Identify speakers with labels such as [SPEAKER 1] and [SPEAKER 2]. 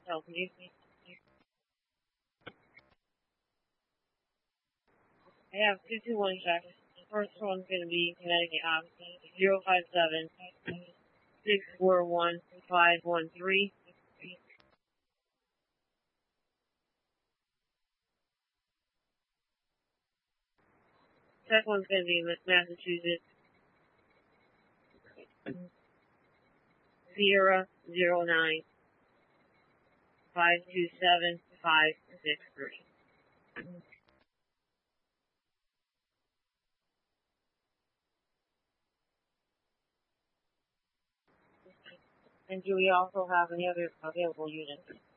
[SPEAKER 1] help you. I have 221 checks. The first one's going to be Connecticut Option 057 641 513. Second one's going to be Massachusetts Sierra 09 527 563. And do we also have any other available units?